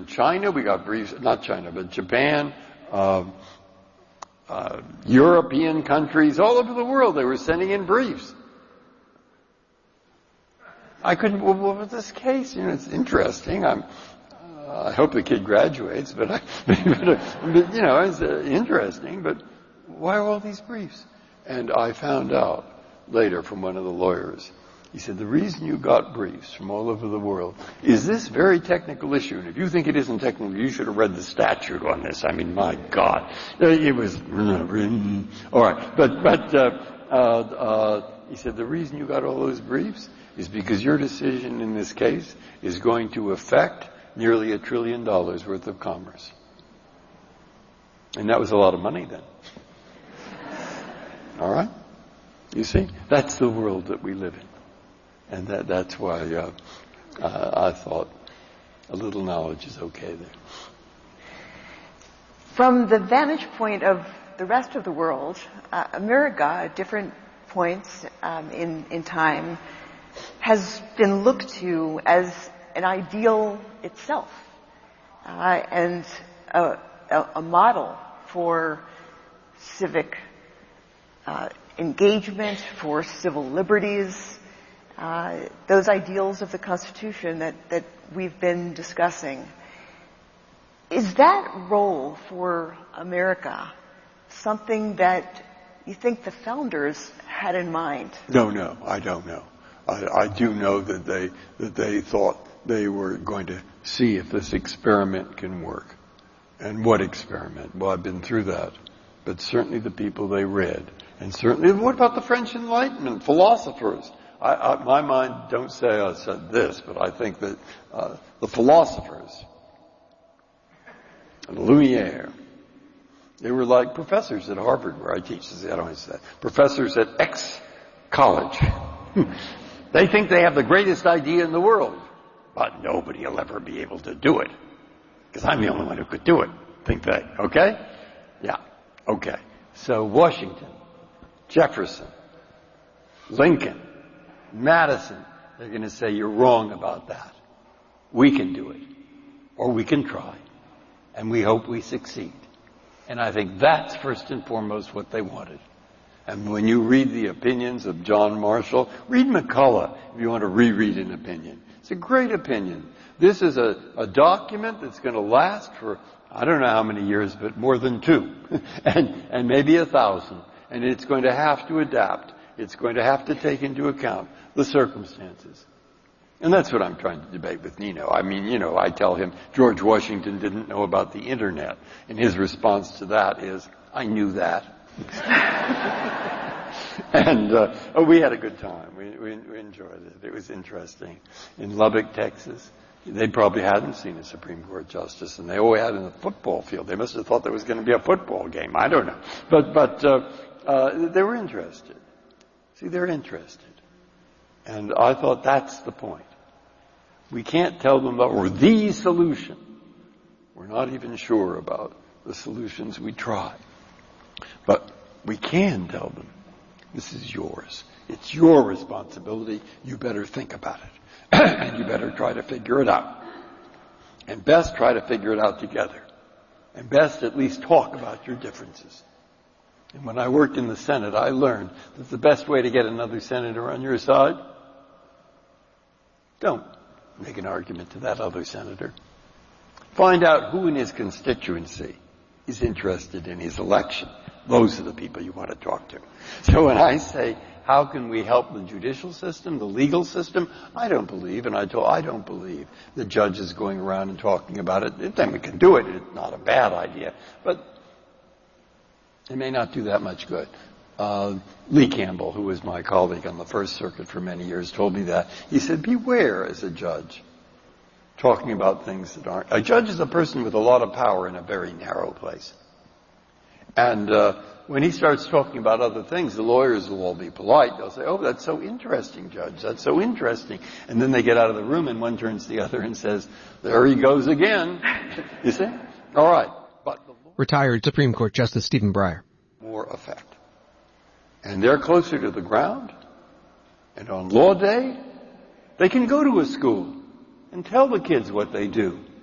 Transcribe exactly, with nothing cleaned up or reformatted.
from China. We got briefs, not China, but Japan, uh, uh, European countries, all over the world. They were sending in briefs. I couldn't, well, what was this case? You know, it's interesting. I'm, uh, I hope the kid graduates, but, I, but, uh, but you know, it's uh, interesting, but why are all these briefs? And I found out later from one of the lawyers, he said, the reason you got briefs from all over the world is this very technical issue. And if you think it isn't technical, you should have read the statute on this. I mean, my God. It was, all right. But, but, uh, uh, uh, he said, the reason you got all those briefs is because your decision in this case is going to affect nearly a trillion dollars worth of commerce. And that was a lot of money then. All right? You see? That's the world that we live in. And that, that's why uh, uh, I thought a little knowledge is okay there. From the vantage point of the rest of the world, uh, America, at different points um, in, in time, has been looked to as an ideal itself uh, and a, a, a model for civic uh, engagement, for civil liberties, uh, those ideals of the Constitution that, that we've been discussing. Is that role for America something that you think the founders had in mind? No, no, I don't know. I, I do know that they that they thought they were going to see if this experiment can work. And what experiment? Well, I've been through that. But certainly the people they read. And certainly, what about the French Enlightenment? Philosophers. I, I, my mind, don't say I said this, but I think that uh, the philosophers, Lumiere, they were like professors at Harvard, where I teach. I don't say that. Professors at X college. They think they have the greatest idea in the world, but nobody will ever be able to do it, because I'm the only one who could do it, think they. Okay? Yeah. Okay. So Washington, Jefferson, Lincoln, Madison, they're going to say you're wrong about that. We can do it, or we can try, and we hope we succeed. And I think that's first and foremost what they wanted. And when you read the opinions of John Marshall, read McCullough if you want to reread an opinion. It's a great opinion. This is a, a document that's going to last for, I don't know how many years, but more than two. and, and maybe a thousand. And it's going to have to adapt. It's going to have to take into account the circumstances. And that's what I'm trying to debate with Nino. I mean, you know, I tell him George Washington didn't know about the internet. And his response to that is, I knew that. and uh, oh, we had a good time. We, we, we enjoyed it. It was interesting. In Lubbock, Texas, they probably hadn't seen a Supreme Court justice, and they all had in the football field. They must have thought there was going to be a football game. I don't know. But, but uh, uh, they were interested. See, they're interested. And I thought that's the point. We can't tell them that we're the solution. We're not even sure about the solutions we try. But we can tell them, this is yours. It's your responsibility. You better think about it. And you better try to figure it out. And best try to figure it out together. And best at least talk about your differences. And when I worked in the Senate, I learned that the best way to get another senator on your side, don't make an argument to that other senator. Find out who in his constituency is interested in his election. Those are the people you want to talk to. So when I say, how can we help the judicial system, the legal system? I don't believe, and I told, I don't believe the judges going around and talking about it. Then we can do it. It's not a bad idea. But it may not do that much good. Uh, Lee Campbell, who was my colleague on the First Circuit for many years, told me that. He said, beware as a judge talking about things that aren't. A judge is a person with a lot of power in a very narrow place. And uh, when he starts talking about other things, the lawyers will all be polite. They'll say, oh, that's so interesting, Judge. That's so interesting. And then they get out of the room and one turns to the other and says, there he goes again. You see? All right. But the Retired Supreme Court Justice Stephen Breyer. More effect. And they're closer to the ground. And on law day, they can go to a school and tell the kids what they do.